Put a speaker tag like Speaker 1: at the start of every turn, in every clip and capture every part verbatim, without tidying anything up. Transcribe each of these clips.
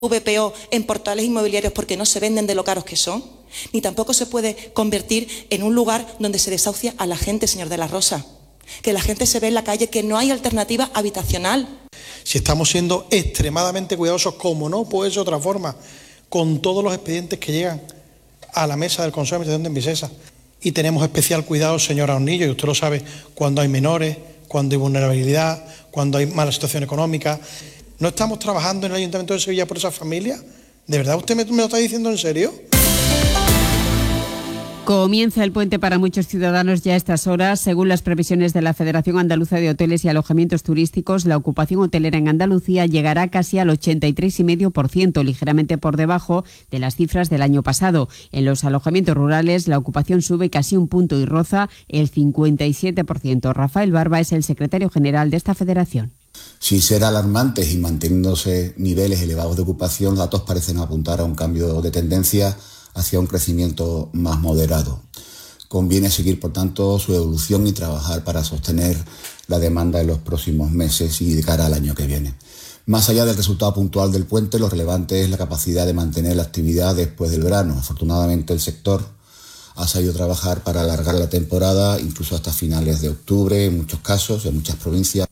Speaker 1: V P O en portales inmobiliarios porque no se venden de lo caros que son, ni tampoco se puede convertir en un lugar donde se desahucia a la gente, señor de la Rosa. Que la gente se ve en la calle, que no hay alternativa habitacional.
Speaker 2: Si estamos siendo extremadamente cuidadosos, como no puede ser de otra forma, con todos los expedientes que llegan a la mesa del Consejo de Administración de Envisesa. Y tenemos especial cuidado, señora Hornillo, y usted lo sabe, cuando hay menores, cuando hay vulnerabilidad, cuando hay mala situación económica. ¿No estamos trabajando en el Ayuntamiento de Sevilla por esa familia? ¿De verdad usted me, me lo está diciendo en serio?
Speaker 3: Comienza el puente para muchos ciudadanos ya a estas horas. Según las previsiones de la Federación Andaluza de Hoteles y Alojamientos Turísticos, la ocupación hotelera en Andalucía llegará casi al ochenta y tres coma cinco por ciento, ligeramente por debajo de las cifras del año pasado. En los alojamientos rurales, la ocupación sube casi un punto y roza el cincuenta y siete por ciento. Rafael Barba es el secretario general de esta federación.
Speaker 4: Sin ser alarmantes y manteniéndose niveles elevados de ocupación, los datos parecen apuntar a un cambio de tendencia hacia un crecimiento más moderado. Conviene seguir, por tanto, su evolución y trabajar para sostener la demanda en los próximos meses y de cara al año que viene. Más allá del resultado puntual del puente, lo relevante es la capacidad de mantener la actividad después del verano. Afortunadamente, el sector ha sabido trabajar para alargar la temporada, incluso hasta finales de octubre, en muchos casos, en muchas provincias.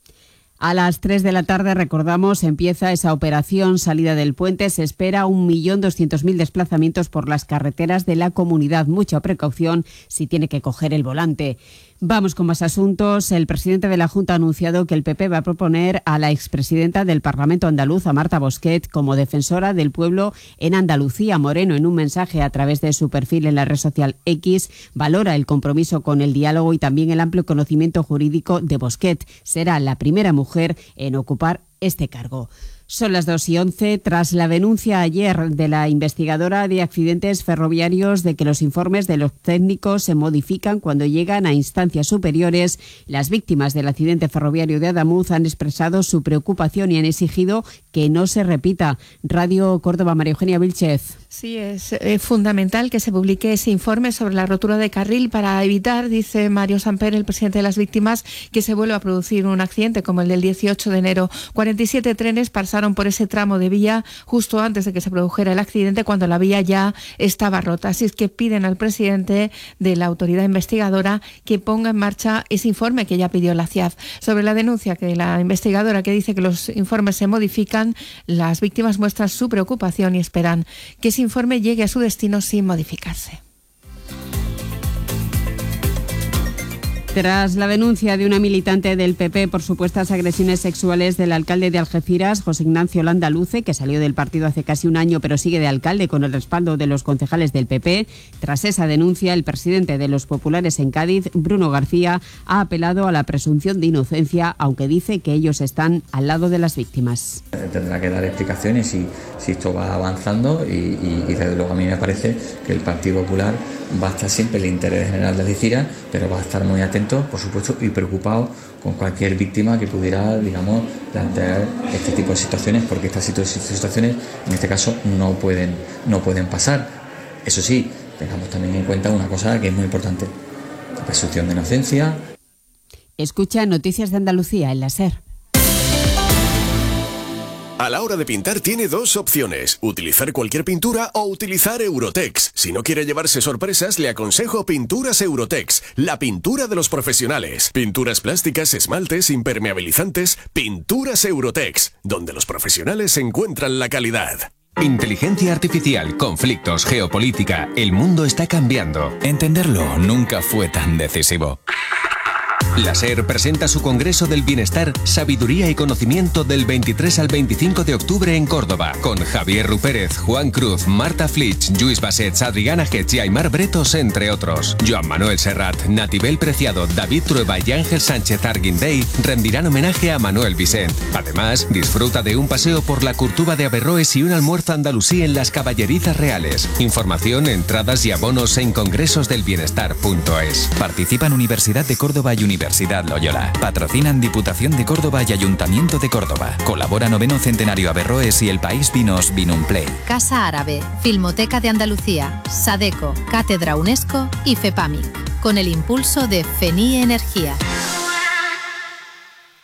Speaker 3: A las tres de la tarde, recordamos, empieza esa operación salida del puente. Se espera un millón doscientos mil desplazamientos por las carreteras de la comunidad. Mucha precaución si tiene que coger el volante. Vamos con más asuntos. El presidente de la Junta ha anunciado que el P P va a proponer a la expresidenta del Parlamento andaluz, a Marta Bosquet, como defensora del pueblo en Andalucía. Moreno, en un mensaje a través de su perfil en la red social X, valora el compromiso con el diálogo y también el amplio conocimiento jurídico de Bosquet. Será la primera mujer en ocupar este cargo. Son las dos y once. Tras la denuncia ayer de la investigadora de accidentes ferroviarios de que los informes de los técnicos se modifican cuando llegan a instancias superiores, las víctimas del accidente ferroviario de Adamuz han expresado su preocupación y han exigido que no se repita. Radio Córdoba, María Eugenia Vilchez.
Speaker 5: Sí, es eh, fundamental que se publique ese informe sobre la rotura de carril para evitar, dice Mario Samper, el presidente de las víctimas, que se vuelva a producir un accidente como el del dieciocho de enero. cuarenta y siete trenes pasaron por ese tramo de vía justo antes de que se produjera el accidente, cuando la vía ya estaba rota. Así es que piden al presidente de la autoridad investigadora que ponga en marcha ese informe que ya pidió la C I A F. Sobre la denuncia que la investigadora que dice que los informes se modifican, las víctimas muestran su preocupación y esperan que ese informe llegue a su destino sin modificarse.
Speaker 3: Tras la denuncia de una militante del P P por supuestas agresiones sexuales del alcalde de Algeciras, José Ignacio Landaluce, que salió del partido hace casi un año pero sigue de alcalde con el respaldo de los concejales del P P, tras esa denuncia, el presidente de los populares en Cádiz, Bruno García, ha apelado a la presunción de inocencia, aunque dice que ellos están al lado de las víctimas.
Speaker 6: Tendrá que dar explicaciones si, si esto va avanzando y, y, y desde luego a mí me parece que el Partido Popular va a estar siempre en el interés general de Algeciras, pero va a estar muy atento, por supuesto, y preocupado con cualquier víctima que pudiera, digamos, plantear este tipo de situaciones, porque estas situaciones, en este caso, no pueden, no pueden pasar. Eso sí, tengamos también en cuenta una cosa que es muy importante: la presunción de inocencia.
Speaker 3: Escucha Noticias de Andalucía en la SER.
Speaker 7: A la hora de pintar tiene dos opciones: utilizar cualquier pintura o utilizar Eurotex. Si no quiere llevarse sorpresas, le aconsejo Pinturas Eurotex, la pintura de los profesionales. Pinturas plásticas, esmaltes, impermeabilizantes. Pinturas Eurotex, donde los profesionales encuentran la calidad.
Speaker 8: Inteligencia artificial, conflictos, geopolítica. El mundo está cambiando. Entenderlo nunca fue tan decisivo. La SER presenta su Congreso del Bienestar, Sabiduría y Conocimiento del veintitrés al veinticinco de octubre en Córdoba, con Javier Rupérez, Juan Cruz, Marta Flitsch, Lluís Bassets, Adriana Getz y Aymar Bretos, entre otros. Joan Manuel Serrat, Natibel Preciado, David Trueba y Ángel Sánchez Arguindey rendirán homenaje a Manuel Vicent. Además, disfruta de un paseo por la Curtuba de Averroes y un almuerzo andalusí en las Caballerizas Reales. Información, entradas y abonos en congresosdelbienestar punto es. Participan Universidad de Córdoba y Universidad Loyola. Patrocinan Diputación de Córdoba y Ayuntamiento de Córdoba. Colabora Noveno Centenario Averroes y El País Vinos Vinumplay.
Speaker 9: Casa Árabe, Filmoteca de Andalucía, Sadeco, Cátedra UNESCO y FEPAMIC, con el impulso de FENIE Energía.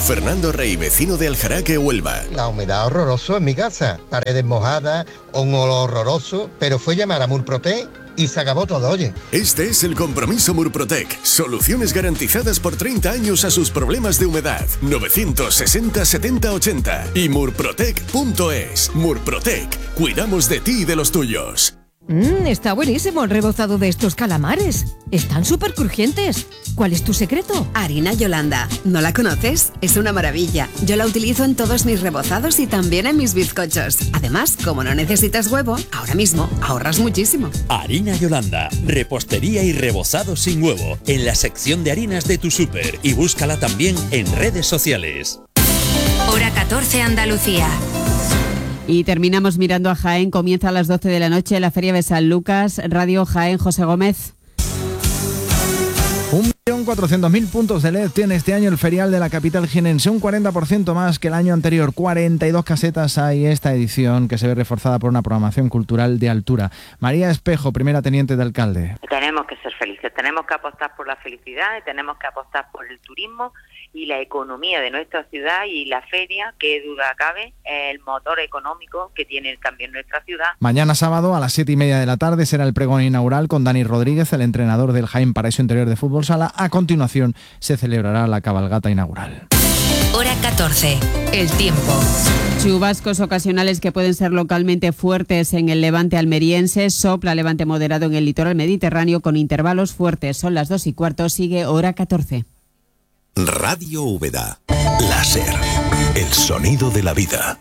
Speaker 7: Fernando Rey, vecino de Aljaraque, Huelva.
Speaker 10: La humedad horroroso en mi casa, paredes mojadas, un olor horroroso, pero fue llamar a Murprotec y se acabó todo, oye.
Speaker 7: Este es el compromiso Murprotec. Soluciones garantizadas por treinta años a sus problemas de humedad. novecientos sesenta setenta ochenta y murprotec punto es. Murprotec. Cuidamos de ti y de los tuyos.
Speaker 11: Mmm, está buenísimo el rebozado de estos calamares. Están súper crujientes. ¿Cuál es tu secreto?
Speaker 12: Harina Yolanda. ¿No la conoces? Es una maravilla. Yo la utilizo en todos mis rebozados y también en mis bizcochos. Además, como no necesitas huevo, ahora mismo ahorras muchísimo.
Speaker 13: Harina Yolanda. Repostería y rebozado sin huevo. En la sección de harinas de tu súper. Y búscala también en redes sociales.
Speaker 9: Hora catorce Andalucía.
Speaker 3: Y terminamos mirando a Jaén. Comienza a las doce de la noche la Feria de San Lucas. Radio Jaén, José Gómez.
Speaker 14: Un millón cuatrocientos mil puntos de L E D tiene este año el ferial de la capital jienense, un cuarenta por ciento más que el año anterior. cuarenta y dos casetas hay esta edición, que se ve reforzada por una programación cultural de altura. María Espejo, primera teniente de alcalde.
Speaker 15: Tenemos que ser felices, tenemos que apostar por la felicidad, tenemos que apostar por el turismo y la economía de nuestra ciudad, y la feria, que duda cabe, es el motor económico que tiene también nuestra ciudad.
Speaker 14: Mañana sábado a las siete y media de la tarde será el pregón inaugural con Dani Rodríguez, el entrenador del Jaén Paraíso Interior de Fútbol Sala. A continuación se celebrará la cabalgata inaugural.
Speaker 9: Hora catorce. El tiempo.
Speaker 3: Chubascos ocasionales que pueden ser localmente fuertes en el levante almeriense. Sopla levante moderado en el litoral mediterráneo con intervalos fuertes. Son las dos y cuarto. Sigue Hora catorce.
Speaker 16: Radio Úbeda. Láser. El sonido de la vida.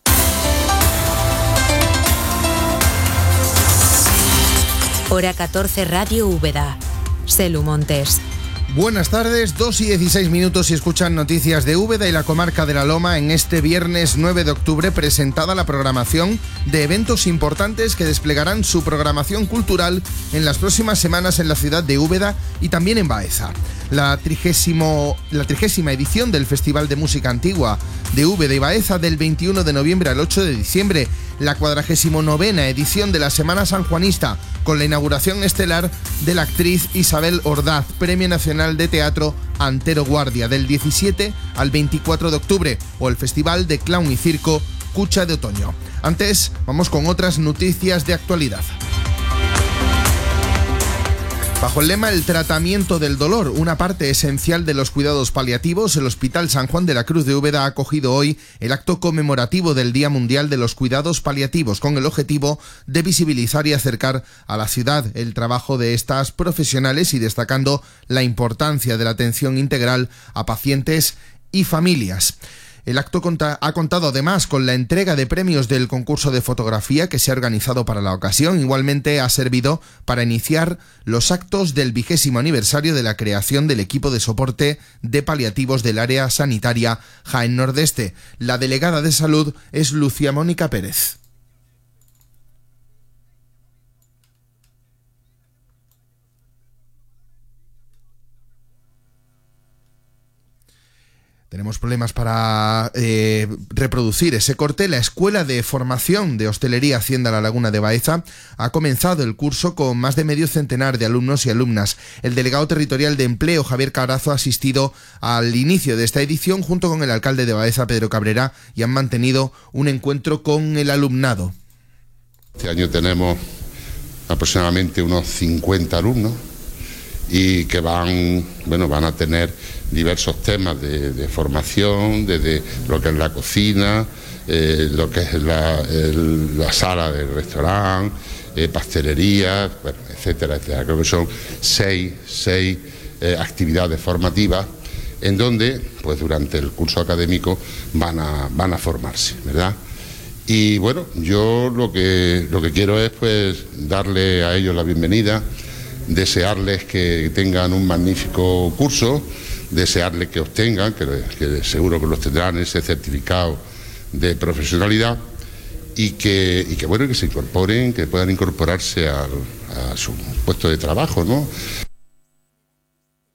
Speaker 9: Hora catorce Radio Úbeda. Selu Montes.
Speaker 17: Buenas tardes, dos y dieciséis minutos y escuchan noticias de Úbeda y la comarca de la Loma en este viernes nueve de octubre, presentada la programación de eventos importantes que desplegarán su programación cultural en las próximas semanas en la ciudad de Úbeda y también en Baeza. La trigésimo, la trigésima edición del Festival de Música Antigua de Úbeda y Baeza del veintiuno de noviembre al ocho de diciembre, la cuadragésimo novena edición de la Semana Sanjuanista, con la inauguración estelar de la actriz Isabel Ordaz, Premio Nacional de Teatro Antero Guardia, del diecisiete al veinticuatro de octubre, o el Festival de Clown y Circo Cucha de Otoño. Antes, vamos con otras noticias de actualidad. Bajo el lema El tratamiento del dolor, una parte esencial de los cuidados paliativos, el Hospital San Juan de la Cruz de Úbeda ha acogido hoy el acto conmemorativo del Día Mundial de los Cuidados Paliativos, con el objetivo de visibilizar y acercar a la ciudad el trabajo de estas profesionales y destacando la importancia de la atención integral a pacientes y familias. El acto conta, ha contado además con la entrega de premios del concurso de fotografía que se ha organizado para la ocasión. Igualmente ha servido para iniciar los actos del vigésimo aniversario de la creación del equipo de soporte de paliativos del área sanitaria Jaén Nordeste. La delegada de salud es Lucía Mónica Pérez. Tenemos problemas para eh, reproducir ese corte. La Escuela de Formación de Hostelería Hacienda La Laguna de Baeza ha comenzado el curso con más de medio centenar de alumnos y alumnas. El delegado territorial de Empleo, Javier Carazo, ha asistido al inicio de esta edición junto con el alcalde de Baeza, Pedro Cabrera, y han mantenido un encuentro con el alumnado.
Speaker 18: Este año tenemos aproximadamente unos cincuenta alumnos y que van, bueno, van a tener diversos temas de, de formación, desde lo que es la cocina, eh, lo que es la, el, la sala del restaurante, eh, pastelería, bueno, etcétera, etcétera. Creo que son seis, seis eh, actividades formativas en donde, pues durante el curso académico van a, van a formarse, ¿verdad? Y bueno, yo lo que, lo que quiero es pues darle a ellos la bienvenida, desearles que tengan un magnífico curso, desearles que obtengan, que, que seguro que los tendrán, ese certificado de profesionalidad y que, y que bueno, que se incorporen, que puedan incorporarse a, a su puesto de trabajo, ¿no?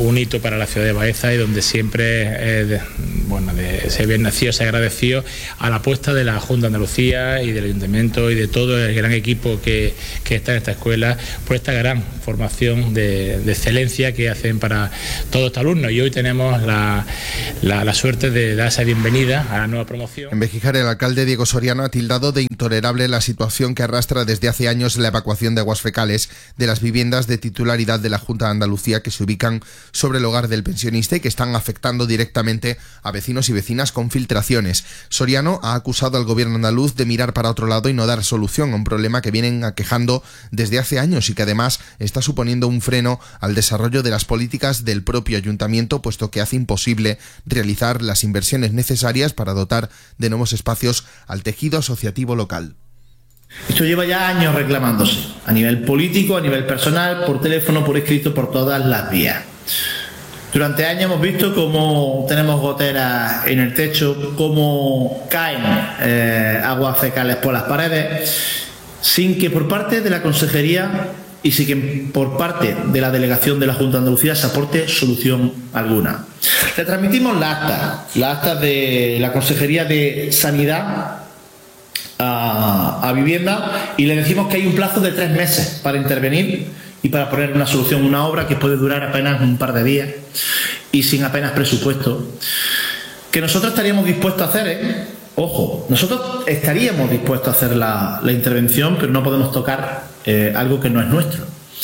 Speaker 19: un hito para la ciudad de Baeza y donde siempre eh, de, bueno, de, se habían nacido, se ha agradecido a la apuesta de la Junta de Andalucía y del Ayuntamiento y de todo el gran equipo que, que está en esta escuela por esta gran formación de, de excelencia que hacen para todos estos alumnos. Y hoy tenemos la, la, la suerte de dar esa bienvenida a la nueva promoción.
Speaker 17: En Bejijar, el alcalde Diego Soriano ha tildado de intolerable la situación que arrastra desde hace años la evacuación de aguas fecales de las viviendas de titularidad de la Junta de Andalucía que se ubican sobre el hogar del pensionista y que están afectando directamente a vecinos y vecinas con filtraciones. Soriano ha acusado al gobierno andaluz de mirar para otro lado y no dar solución a un problema que vienen aquejando desde hace años y que además está suponiendo un freno al desarrollo de las políticas del propio ayuntamiento, puesto que hace imposible realizar las inversiones necesarias para dotar de nuevos espacios al tejido asociativo local.
Speaker 20: Esto lleva ya años reclamándose, a nivel político, a nivel personal, por teléfono, por escrito, por todas las vías. Durante años hemos visto cómo tenemos goteras en el techo, cómo caen eh, aguas fecales por las paredes, sin que por parte de la Consejería y sin que por parte de la Delegación de la Junta de Andalucía se aporte solución alguna. Le transmitimos las actas, las actas de la Consejería de Sanidad A, a vivienda y le decimos que hay un plazo de tres meses para intervenir y para poner una solución, una obra que puede durar apenas un par de días y sin apenas presupuesto, que nosotros estaríamos dispuestos a hacer, ¿eh? Ojo, nosotros estaríamos dispuestos a hacer la, la intervención, pero no podemos tocar eh, algo que no es nuestro.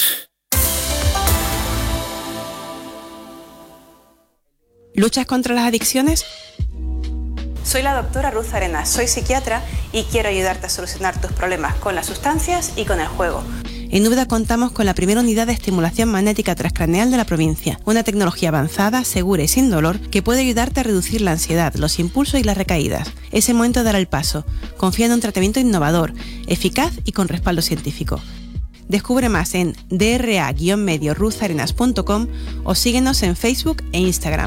Speaker 21: ¿Luchas contra las adicciones? Soy la doctora Ruth Arenas, soy psiquiatra y quiero ayudarte a solucionar tus problemas con las sustancias y con el juego. En Úbeda contamos con la primera unidad de estimulación magnética transcraneal de la provincia, una tecnología avanzada, segura y sin dolor que puede ayudarte a reducir la ansiedad, los impulsos y las recaídas. Es el momento de dar el paso. Confía en un tratamiento innovador, eficaz y con respaldo científico. Descubre más en d r a guion medio ruth arenas punto com o síguenos en Facebook e Instagram.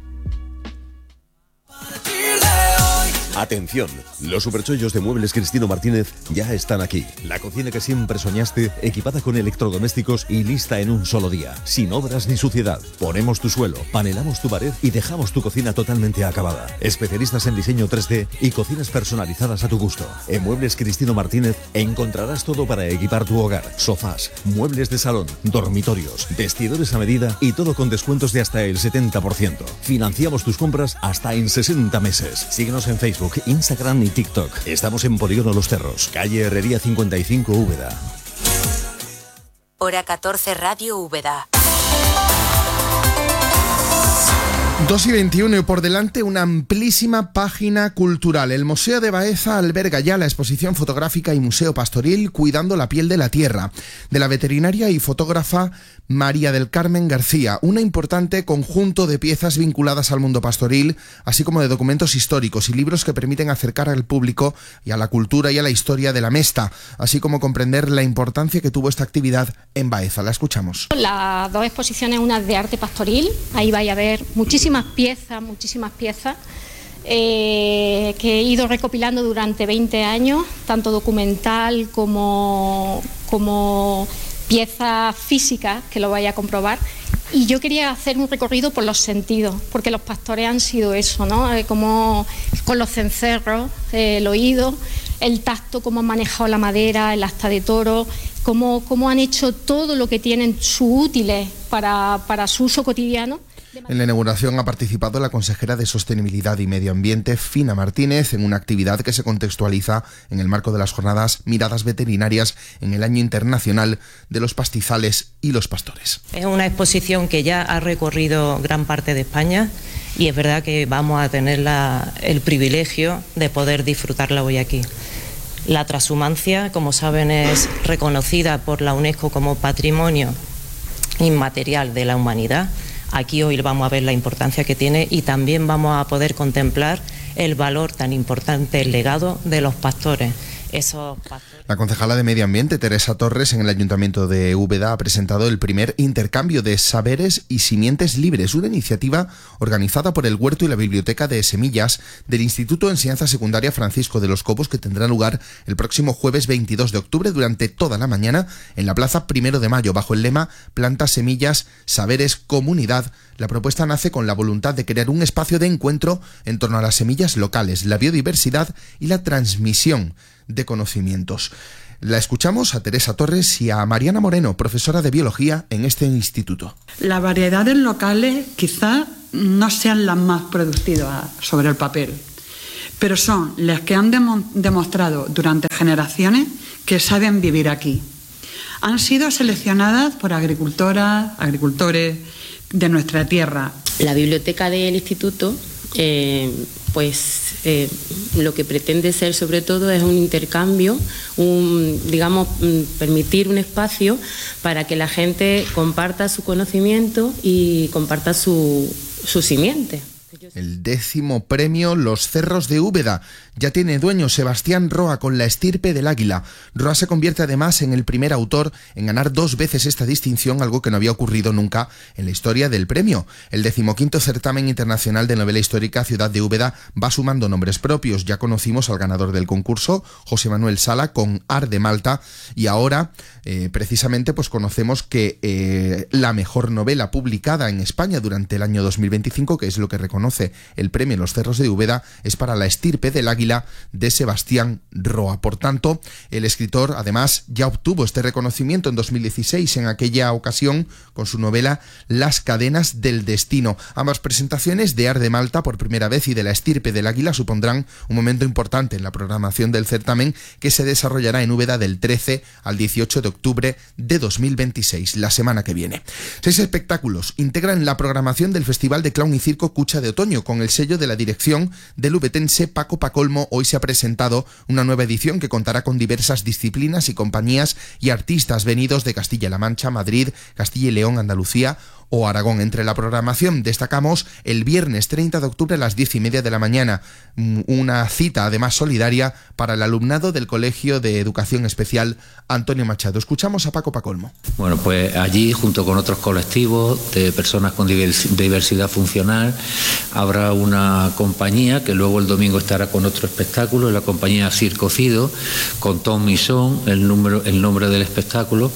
Speaker 22: Atención, los superchollos de Muebles Cristino Martínez ya están aquí. La cocina que siempre soñaste, equipada con electrodomésticos y lista en un solo día, sin obras ni suciedad. Ponemos tu suelo, panelamos tu pared y dejamos tu cocina totalmente acabada. Especialistas en diseño tres D y cocinas personalizadas a tu gusto. En Muebles Cristino Martínez encontrarás todo para equipar tu hogar: sofás, muebles de salón, dormitorios, vestidores a medida y todo con descuentos de hasta el setenta por ciento. Financiamos tus compras hasta en sesenta meses. Síguenos en Facebook, Instagram y TikTok. Estamos en Polígono Los Cerros, calle Herrería cincuenta y cinco, Úbeda.
Speaker 23: Hora catorce, Radio Úbeda.
Speaker 17: dos y veintiuno y por delante una amplísima página cultural. El Museo de Baeza alberga ya la exposición fotográfica y museo pastoril Cuidando la piel de la tierra, de la veterinaria y fotógrafa María del Carmen García, un importante conjunto de piezas vinculadas al mundo pastoril, así como de documentos históricos y libros que permiten acercar al público y a la cultura y a la historia de la Mesta, así como comprender la importancia que tuvo esta actividad en Baeza. La escuchamos.
Speaker 24: Las dos exposiciones, una de arte pastoril, ahí vais a ver muchísimas piezas, muchísimas piezas eh, que he ido recopilando durante veinte años, tanto documental como, como piezas físicas, que lo vaya a comprobar. Y yo quería hacer un recorrido por los sentidos, porque los pastores han sido eso, ¿no? Eh, como con los cencerros, eh, el oído, el tacto, cómo han manejado la madera, el asta de toro, cómo, cómo han hecho todo lo que tienen sus útiles para, para su uso cotidiano.
Speaker 17: En la inauguración ha participado la consejera de Sostenibilidad y Medio Ambiente, Fina Martínez, en una actividad que se contextualiza en el marco de las jornadas Miradas Veterinarias en el Año Internacional de los Pastizales y los Pastores.
Speaker 25: Es una exposición que ya ha recorrido gran parte de España y es verdad que vamos a tener la, el privilegio de poder disfrutarla hoy aquí. La transhumancia, como saben, es reconocida por la UNESCO como Patrimonio Inmaterial de la Humanidad. Aquí hoy vamos a ver la importancia que tiene y también vamos a poder contemplar el valor tan importante, el legado de los pastores esos pastores.
Speaker 17: La concejala de Medio Ambiente, Teresa Torres, en el Ayuntamiento de Úbeda ha presentado el primer intercambio de saberes y simientes libres, una iniciativa organizada por el Huerto y la Biblioteca de Semillas del Instituto de Enseñanza Secundaria Francisco de los Cobos, que tendrá lugar el próximo jueves veintidós de octubre durante toda la mañana en la Plaza Primero de Mayo, bajo el lema Plantas, Semillas, Saberes, Comunidad. La propuesta nace con la voluntad de crear un espacio de encuentro en torno a las semillas locales, la biodiversidad y la transmisión de conocimientos. La escuchamos a Teresa Torres y a Mariana Moreno, profesora de biología en este instituto.
Speaker 1: Las variedades locales quizás no sean las más productivas sobre el papel, pero son las que han demo- demostrado durante generaciones que saben vivir aquí. Han sido seleccionadas por agricultoras, agricultores de nuestra tierra.
Speaker 2: La biblioteca del instituto eh, pues eh, lo que pretende ser sobre todo es un intercambio, un, digamos, permitir un espacio para que la gente comparta su conocimiento y comparta su, su simiente.
Speaker 17: El décimo premio Los Cerros de Úbeda ya tiene dueño, Sebastián Roa, con La estirpe del águila. Roa se convierte además en el primer autor en ganar dos veces esta distinción, algo que no había ocurrido nunca en la historia del premio. El decimoquinto certamen internacional de novela histórica Ciudad de Úbeda va sumando nombres propios. Ya conocimos al ganador del concurso, José Manuel Sala, con Ar de Malta, y ahora eh, precisamente pues conocemos que eh, la mejor novela publicada en España durante el año dos mil veinticinco, que es lo que reconoce el premio Los Cerros de Úbeda, es para La estirpe del águila de Sebastián Roa. Por tanto, el escritor además ya obtuvo este reconocimiento en dos mil dieciséis, en aquella ocasión con su novela Las cadenas del destino. Ambas presentaciones, de Ar de Malta por primera vez y de La estirpe del águila, supondrán un momento importante en la programación del certamen, que se desarrollará en Úbeda del trece al dieciocho de octubre de dos mil veintiséis, la semana que viene. Seis espectáculos integran la programación del Festival de Clown y Circo Cucha de Otoño, con el sello de la dirección del ubetense Paco Pacolmo. Hoy se ha presentado una nueva edición que contará con diversas disciplinas y compañías y artistas venidos de Castilla-La Mancha, Madrid, Castilla y León, Andalucía o Aragón. Entre la programación destacamos el viernes treinta de octubre a las diez y media de la mañana, una cita además solidaria para el alumnado del Colegio de Educación Especial Antonio Machado. Escuchamos a Paco Pacolmo.
Speaker 4: Bueno, pues allí, junto con otros colectivos de personas con diversidad funcional, habrá una compañía que luego el domingo estará con otro espectáculo, la compañía Circocido, con Tom Misón, el, número, el nombre del espectáculo.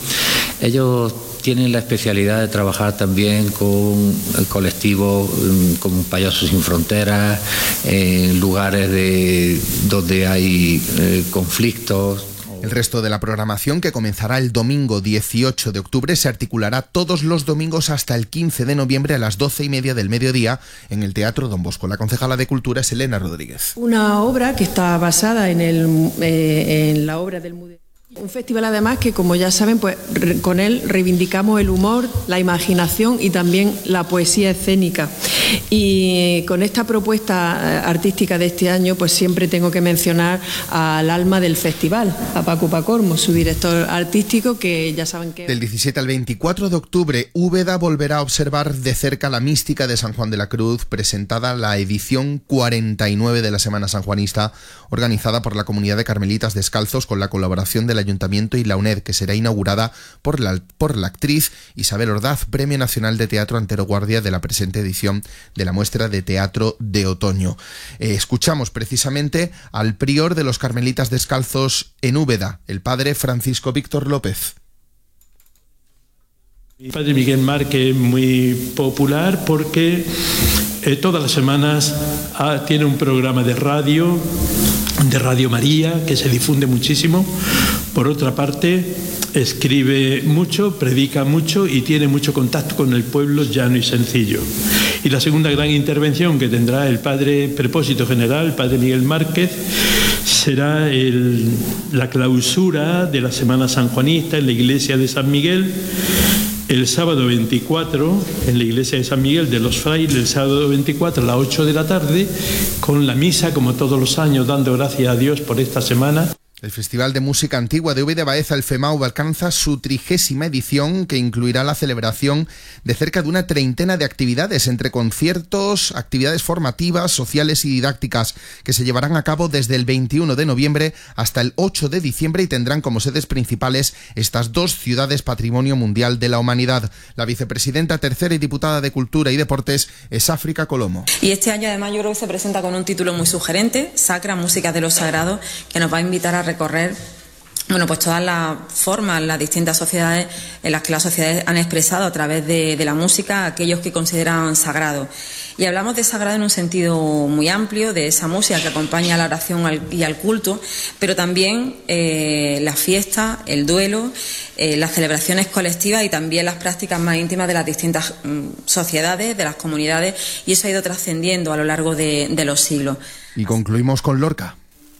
Speaker 4: Ellos tienen la especialidad de trabajar también con colectivos como Payasos Sin Fronteras, en lugares de, donde hay eh, conflictos.
Speaker 17: El resto de la programación, que comenzará el domingo dieciocho de octubre, se articulará todos los domingos hasta el quince de noviembre a las doce y media del mediodía en el Teatro Don Bosco. La concejala de Cultura es Elena Rodríguez.
Speaker 5: Una obra que está basada en, el, eh, en la obra del Museo. Un festival además que, como ya saben, pues con él reivindicamos el humor, la imaginación y también la poesía escénica. Y con esta propuesta artística de este año, pues siempre tengo que mencionar al alma del festival, a Paco Pacolmo, su director artístico, que ya saben que...
Speaker 17: Del diecisiete al veinticuatro de octubre, Úbeda volverá a observar de cerca la mística de San Juan de la Cruz, presentada la edición cuarenta y nueve de la Semana Sanjuanista, organizada por la Comunidad de Carmelitas Descalzos con la colaboración de la Ayuntamiento y la UNED, que será inaugurada por la, por la actriz Isabel Ordaz, Premio Nacional de Teatro Antero Guardia de la presente edición de la muestra de teatro de otoño. Eh, escuchamos precisamente al prior de los Carmelitas Descalzos en Úbeda, el padre Francisco Víctor López.
Speaker 6: El padre Miguel Márquez es muy popular porque eh, todas las semanas ah, tiene un programa de radio, de Radio María, que se difunde muchísimo. Por otra parte, escribe mucho, predica mucho y tiene mucho contacto con el pueblo llano y sencillo. Y la segunda gran intervención que tendrá el padre Prepósito General, el padre Miguel Márquez, será el, la clausura de la Semana Sanjuanista en la iglesia de San Miguel, el sábado veinticuatro, en la iglesia de San Miguel de los Frailes, el sábado veinticuatro a las ocho de la tarde, con la misa, como todos los años, dando gracias a Dios por esta semana.
Speaker 17: El Festival de Música Antigua de Úbeda Baeza, el FEMAU, alcanza su trigésima edición, que incluirá la celebración de cerca de una treintena de actividades, entre conciertos, actividades formativas, sociales y didácticas, que se llevarán a cabo desde el veintiuno de noviembre hasta el ocho de diciembre y tendrán como sedes principales estas dos ciudades Patrimonio Mundial de la Humanidad. La vicepresidenta tercera y diputada de Cultura y Deportes es África Colomo.
Speaker 7: Y este año además yo creo que se presenta con un título muy sugerente, Sacra, Música de lo Sagrado, que nos va a invitar a recorrer bueno, pues todas las formas, las distintas sociedades en las que las sociedades han expresado a través de, de la música aquellos que consideran sagrado. Y hablamos de sagrado en un sentido muy amplio, de esa música que acompaña a la oración al, y al culto, pero también eh, la fiesta, el duelo, eh, las celebraciones colectivas y también las prácticas más íntimas de las distintas mm, sociedades, de las comunidades, y eso ha ido trascendiendo a lo largo de, de los siglos.
Speaker 17: Y concluimos con Lorca.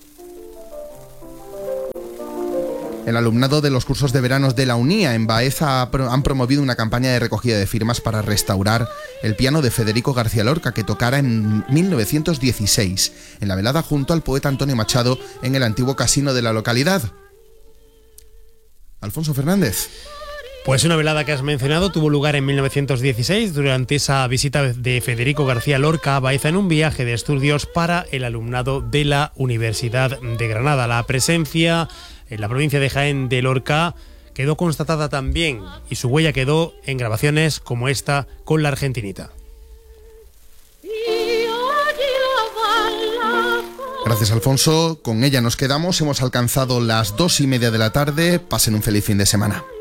Speaker 17: El alumnado de los cursos de veranos de la UNIA en Baeza han promovido una campaña de recogida de firmas para restaurar el piano de Federico García Lorca, que tocara en mil novecientos dieciséis, en la velada junto al poeta Antonio Machado en el antiguo casino de la localidad. Alfonso Fernández.
Speaker 8: Pues una velada que has mencionado tuvo lugar en mil novecientos dieciséis durante esa visita de Federico García Lorca a Baeza en un viaje de estudios para el alumnado de la Universidad de Granada. La presencia en la provincia de Jaén de Lorca quedó constatada también y su huella quedó en grabaciones como esta con la Argentinita.
Speaker 17: Gracias, Alfonso. Con ella nos quedamos. Hemos alcanzado las dos y media de la tarde. Pasen un feliz fin de semana.